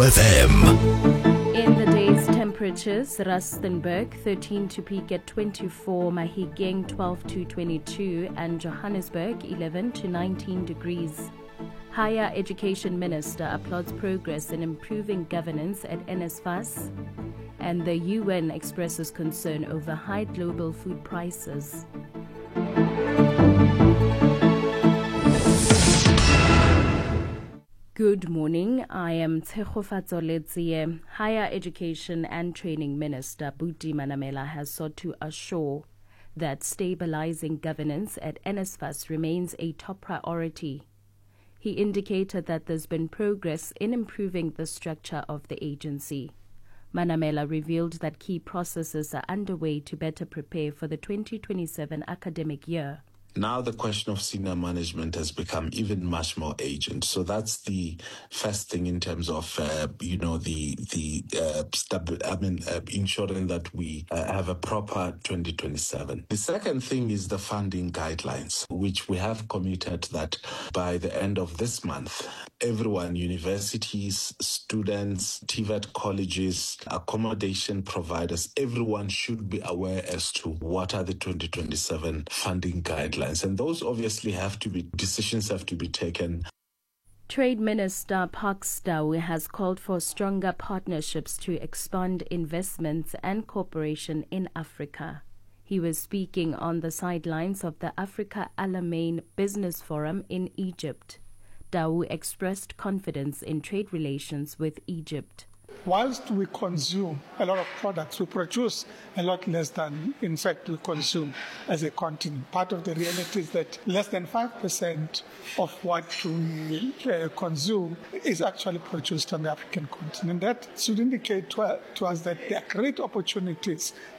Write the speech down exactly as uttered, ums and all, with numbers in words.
F M. In the day's temperatures, Rustenburg thirteen to peak at twenty-four, Mahikeng twelve to twenty-two, and Johannesburg eleven to nineteen degrees. Higher Education Minister applauds progress in improving governance at NSFAS, and the U N expresses concern over high global food prices. Good morning, I am Tshegofatso Letsie. Higher Education and Training Minister Buti Manamela has sought to assure that stabilizing governance at NSFAS remains a top priority. He indicated that there's been progress in improving the structure of the agency. Manamela revealed that key processes are underway to better prepare for the twenty twenty-seven academic year. Now the question of senior management has become even much more urgent. So that's the first thing in terms of, uh, you know, the the uh, stabi- I mean, uh, ensuring that we uh, have a proper twenty twenty-seven. The second thing is the funding guidelines, which we have committed that by the end of this month, everyone, universities, students, T V E T colleges, accommodation providers, everyone should be aware as to what are the twenty twenty-seven funding guidelines. And those obviously have to be, decisions have to be taken. Trade Minister Park Stawu has called for stronger partnerships to expand investments and cooperation in Africa. He was speaking on the sidelines of the Africa Alamein Business Forum in Egypt. Dawu expressed confidence in trade relations with Egypt. Whilst we consume a lot of products, we produce a lot less than, in fact, we consume as a continent. Part of the reality is that less than five percent of what we uh, consume is actually produced on the African continent. That should indicate to, to us that there are great opportunities